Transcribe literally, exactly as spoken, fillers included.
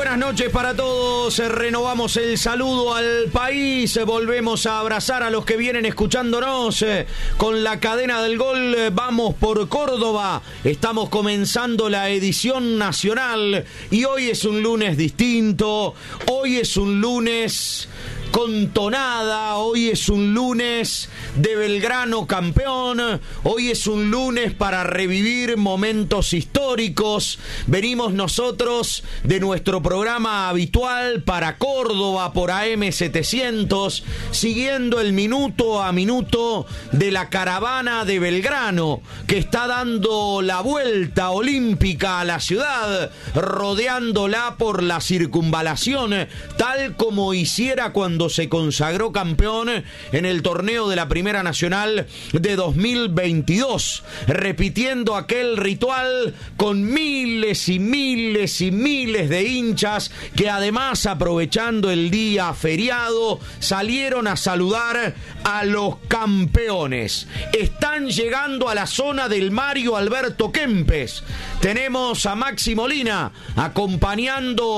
buenas noches para todos. Renovamos el saludo al país. Volvemos a abrazar a los que vienen escuchándonos con la cadena del gol. Vamos por Córdoba. Estamos comenzando la edición nacional y hoy es un lunes distinto. Hoy es un lunes con tonada, hoy es un lunes de Belgrano campeón, hoy es un lunes para revivir momentos históricos. Venimos nosotros de nuestro programa habitual para Córdoba por A M setecientos, siguiendo el minuto a minuto de la caravana de Belgrano, que está dando la vuelta olímpica a la ciudad, rodeándola por la circunvalación, tal como hiciera cuando se consagró campeón en el torneo de la Primera Nacional de dos mil veintidós, repitiendo aquel ritual con miles y miles y miles de hinchas que además, aprovechando el día feriado, salieron a saludar a los campeones. Están llegando a la zona del Mario Alberto Kempes. Tenemos a Maxi Molina acompañando